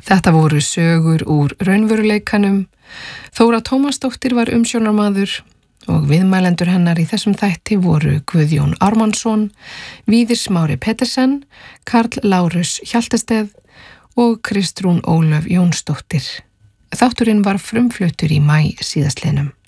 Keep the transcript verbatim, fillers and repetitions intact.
Þetta voru sögur úr raunveruleikanum. Þóra Tómasdóttir var umsjónarmaður og viðmælendur hennar í þessum þætti voru Guðjón Ármannsson, Víðir Smári Petersen, Karl Lárus Hjaltesteð og Kristrún Ólöf Jónsdóttir. Þátturinn var frumfluttur í maí síðastliðnum.